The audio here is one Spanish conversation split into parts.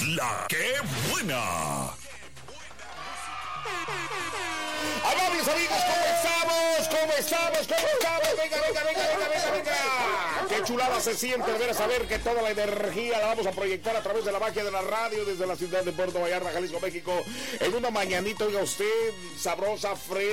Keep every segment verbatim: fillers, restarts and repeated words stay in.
La que buena. Hola mis amigos, ¿cómo estamos? ¿Cómo estamos? ¿Cómo estamos? Venga, venga, venga, venga, venga, venga. Qué chulada se siente de ver a saber que toda la energía la vamos a proyectar a través de la magia de la radio desde la ciudad de Puerto Vallarta, Jalisco, México. En una mañanita, oiga usted, sabrosa,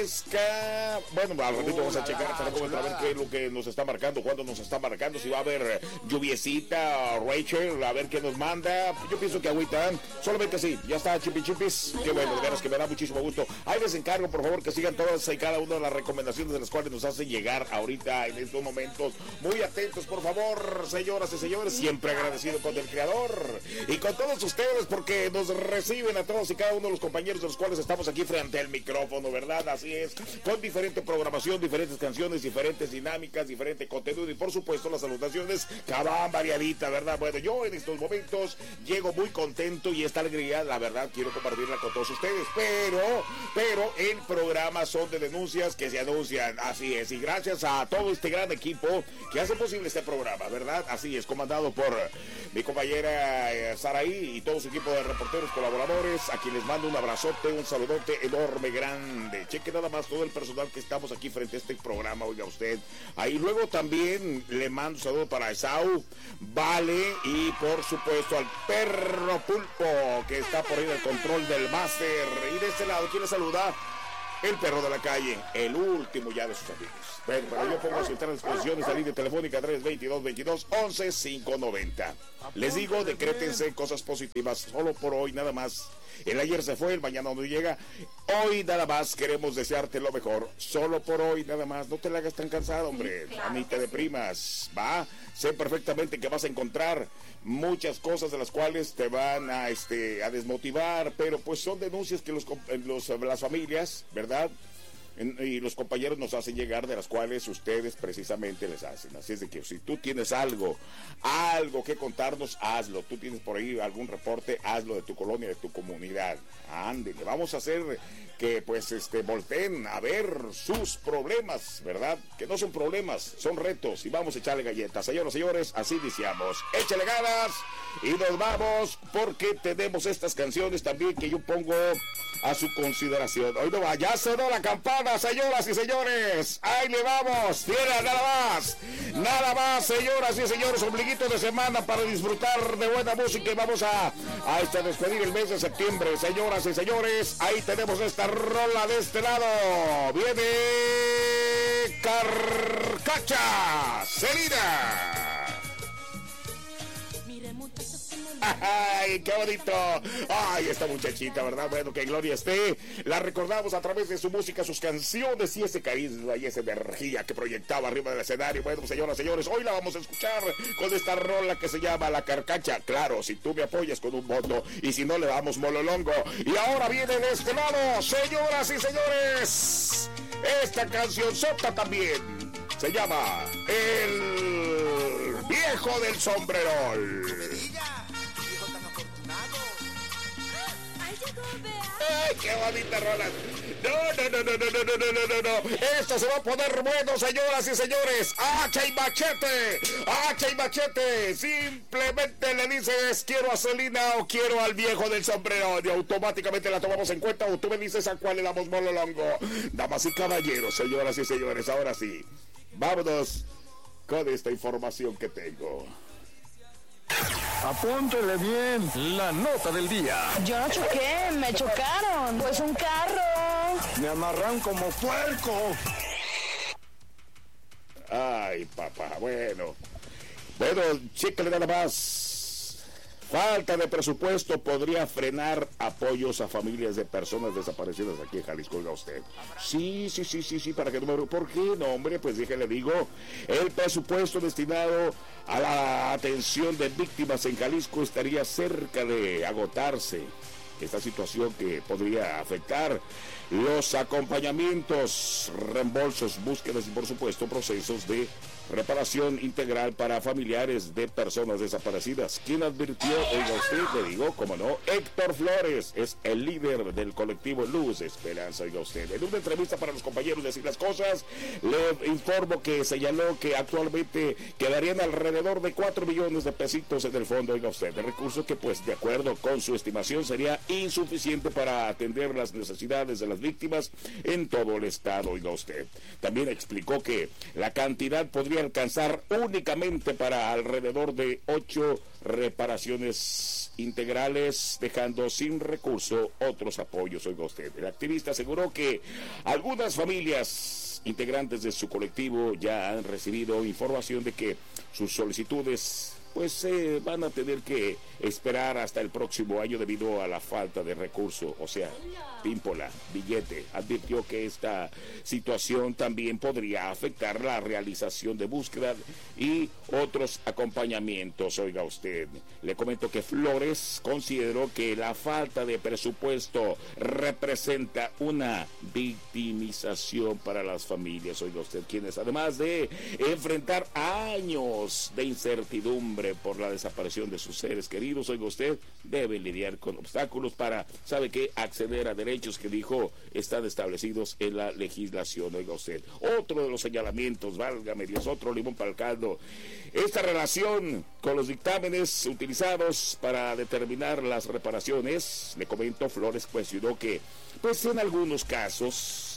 fresca. Bueno, al ratito vamos a checar para comentar a ver qué es lo que nos está marcando, cuándo nos está marcando, si va a haber lluviecita, Rachel, a ver qué nos manda. Yo pienso que agüita, solamente así, ya está, chipi chipis. Qué bueno, de veras que me da muchísimo gusto. Ahí les encargo, por favor, que sigan todas y cada una de las recomendaciones de las cuales nos hacen llegar ahorita en estos momentos. Muy atentos, por favor, señoras y señores, siempre agradecido con el creador y con todos ustedes porque nos reciben a todos y cada uno de los compañeros de los cuales estamos aquí frente al micrófono, ¿verdad? Así es, con diferente programación, diferentes canciones, diferentes dinámicas, diferente contenido y por supuesto las salutaciones cada variadita, ¿verdad? Bueno, yo en estos momentos llego muy contento y esta alegría, la verdad, quiero compartirla con todos ustedes, pero, pero el programa son de denuncias que se anuncian, así es, y gracias a todo este gran equipo que hace posible este programa, ¿verdad? Así es, comandado por mi compañera eh, Saraí y todo su equipo de reporteros, colaboradores, a quienes mando un abrazote, un saludote enorme, grande. Cheque nada más todo el personal que estamos aquí frente a este programa, oiga usted. Ahí luego también le mando un saludo para Esau, Vale y por supuesto al perro Pulpo que está por ahí en el control del máster. Y de este lado, ¿quién le saluda? El perro de la calle, el último ya de sus amigos. Bueno, pero yo pongo a soltar a disposición esta línea telefónica tres veintidós, veintidós, once, quinientos noventa. Les digo, decrétense cosas positivas, solo por hoy nada más. El ayer se fue, el mañana no llega. Hoy nada más queremos desearte lo mejor. Solo por hoy nada más. No te la hagas tan cansado, hombre. Ni te deprimas, ¿va? Sé perfectamente que vas a encontrar muchas cosas de las cuales te van a, este, a desmotivar, pero pues son denuncias que los, los, las familias, ¿verdad? Y los compañeros nos hacen llegar, de las cuales ustedes precisamente les hacen. Así es de que si tú tienes algo, algo que contarnos, hazlo. Tú tienes por ahí algún reporte, hazlo de tu colonia, de tu comunidad. Ándele, vamos a hacer que pues este volteen a ver sus problemas, ¿verdad? Que no son problemas, son retos y vamos a echarle galletas. Señoras y señores, así iniciamos. Échale ganas y nos vamos porque tenemos estas canciones también que yo pongo a su consideración. Hoy no va, ya sonó la campana, señoras y señores. Ahí le vamos. Fiera, nada más. Nada más, señoras y señores. Ombliguito de semana para disfrutar de buena música y vamos a, a este, despedir el mes de septiembre. Señoras y señores, ahí tenemos esta rola de este lado. Viene Carcacha Celina. ¡Ay, qué bonito! ¡Ay, esta muchachita, ¿verdad? Bueno, que gloria esté. La recordamos a través de su música, sus canciones y ese carisma y esa energía que proyectaba arriba del escenario. Bueno, señoras y señores, hoy la vamos a escuchar con esta rola que se llama La Carcacha. Claro, si tú me apoyas con un voto y si no le damos mololongo. Y ahora viene de este lado, señoras y señores, esta canción sota también. Se llama El Viejo del Sombrerol. ¡Ay, qué bonita rola! No, no, no, no, no, no, no, no, no, no. Esto se va a poner bueno, señoras y señores. ¡Hacha y machete! ¡Hacha y machete! Simplemente le dices, quiero a Celina o quiero al Viejo del Sombrero. Y automáticamente la tomamos en cuenta o tú me dices a cuál le damos mololongo. Damas y caballeros, señoras y señores, ahora sí. Vámonos con esta información que tengo. Apúntele bien la nota del día. Yo no choqué, me chocaron. Pues un carro. Me amarran como puerco. Ay, papá, bueno. Bueno, chécale nada más. Falta de presupuesto podría frenar apoyos a familias de personas desaparecidas aquí en Jalisco, oiga usted. Sí, sí, sí, sí, sí, para que no me... ¿Por qué? No, hombre, pues déjale digo, el presupuesto destinado a la atención de víctimas en Jalisco estaría cerca de agotarse. Esta situación que podría afectar los acompañamientos, reembolsos, búsquedas y por supuesto procesos de reparación integral para familiares de personas desaparecidas. ¿Quién advirtió? Oiga usted, le digo, como no, Héctor Flores es el líder del colectivo Luz Esperanza. Oiga usted, en una entrevista para los compañeros de Así las Cosas, le informo que señaló que actualmente quedarían alrededor de cuatro millones de pesitos en el fondo, oiga usted, de recursos que pues de acuerdo con su estimación sería insuficiente para atender las necesidades de las víctimas en todo el estado, oiga usted. También explicó que la cantidad podría alcanzar únicamente para alrededor de ocho reparaciones integrales, dejando sin recurso otros apoyos, oiga usted. El activista aseguró que algunas familias integrantes de su colectivo ya han recibido información de que sus solicitudes pues eh, van a tener que esperar hasta el próximo año debido a la falta de recursos, o sea, pímpola, billete. Advirtió que esta situación también podría afectar la realización de búsqueda y otros acompañamientos, oiga usted. Le comento que Flores consideró que la falta de presupuesto representa una victimización para las familias, oiga usted, quienes además de enfrentar años de incertidumbre por la desaparición de sus seres queridos, oiga usted, debe lidiar con obstáculos para, ¿sabe qué?, acceder a derechos que dijo están establecidos en la legislación, oiga usted. Otro de los señalamientos, válgame Dios, otro limón para el caldo. Esta relación con los dictámenes utilizados para determinar las reparaciones, le comento, Flores cuestionó que, pues en algunos casos,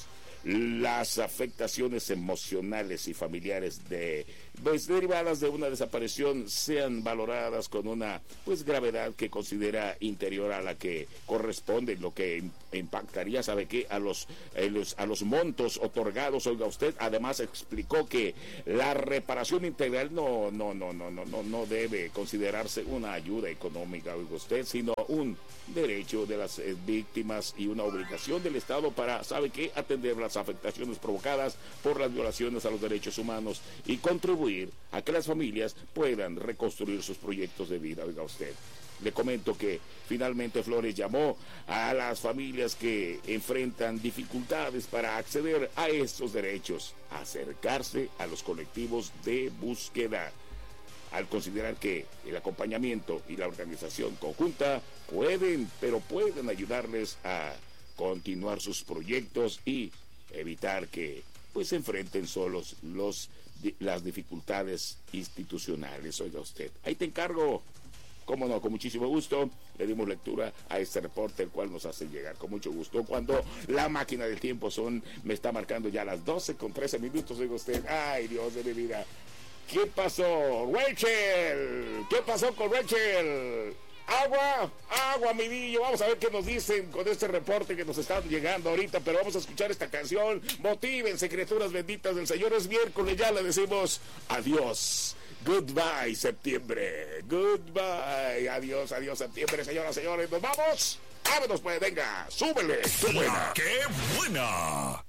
las afectaciones emocionales y familiares de pues derivadas de una desaparición sean valoradas con una pues gravedad que considera interior a la que corresponde, lo que impactaría, ¿sabe qué?, a los, eh, los a los montos otorgados, oiga usted. Además explicó que la reparación integral no no no no no no no debe considerarse una ayuda económica, oiga usted, sino un derecho de las eh, víctimas y una obligación del Estado para, ¿sabe qué?, atender las afectaciones provocadas por las violaciones a los derechos humanos y contribuir a que las familias puedan reconstruir sus proyectos de vida, oiga usted. Le comento que finalmente Flores llamó a las familias que enfrentan dificultades para acceder a estos derechos a acercarse a los colectivos de búsqueda, al considerar que el acompañamiento y la organización conjunta pueden, pero pueden ayudarles a continuar sus proyectos y evitar que pues se enfrenten solos los las dificultades institucionales, oiga usted. Ahí te encargo, cómo no, con muchísimo gusto, le dimos lectura a este reporte, el cual nos hace llegar con mucho gusto, cuando la máquina del tiempo son, me está marcando ya las doce con trece minutos, oiga usted. Ay, Dios de mi vida. ¿Qué pasó, Rachel? ¿Qué pasó con Rachel? Agua, agua, mi niño. Vamos a ver qué nos dicen con este reporte que nos están llegando ahorita, pero vamos a escuchar esta canción. Motívense, criaturas benditas del Señor. Es miércoles, ya le decimos adiós. Goodbye, septiembre. Goodbye. Adiós, adiós, septiembre, señoras, señores. Nos vamos. Vámonos, pues, venga. Súbele. ¡Qué buena! ¡Qué buena!